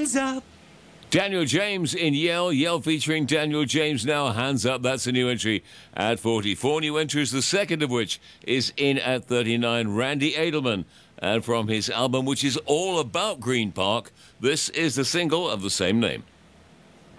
Hands up. Daniel James in Yell. Yell featuring Daniel James now. Hands Up. That's a new entry at 44 new entries, the second of which is in at 39. Randy Edelman. And from his album, which is all about Green Park, this is the single of the same name.